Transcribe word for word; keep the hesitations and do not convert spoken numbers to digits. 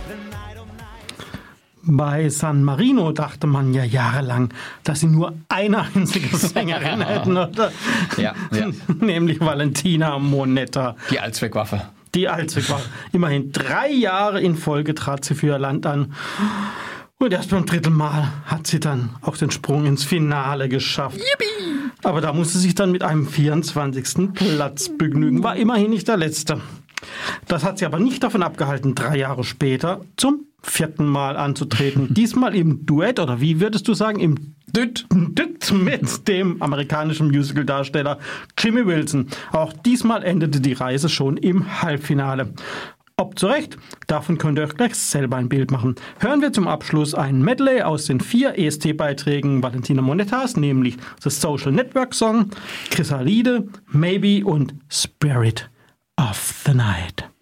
Bei San Marino dachte man ja jahrelang, dass sie nur eine einzige Sängerin hätten, oder? Ja, ja. Nämlich Valentina Monetta. Die Allzweckwaffe. Die Allzweckwaffe. Immerhin drei Jahre in Folge trat sie für ihr Land an. Und erst beim dritten Mal hat sie dann auch den Sprung ins Finale geschafft. Yippie! Aber da musste sie sich dann mit einem vierundzwanzigsten Platz begnügen. War immerhin nicht der letzte. Das hat sie aber nicht davon abgehalten, drei Jahre später zum vierten Mal anzutreten. Diesmal im Duett, oder wie würdest du sagen, im Düt, Düt mit dem amerikanischen Musical-Darsteller Jimmy Wilson. Auch diesmal endete die Reise schon im Halbfinale. Ob zu Recht, davon könnt ihr euch gleich selber ein Bild machen. Hören wir zum Abschluss ein Medley aus den vier E S T-Beiträgen Valentina Monettas, nämlich The Social Network Song, Chrysalide, Maybe und Spirit of the Night.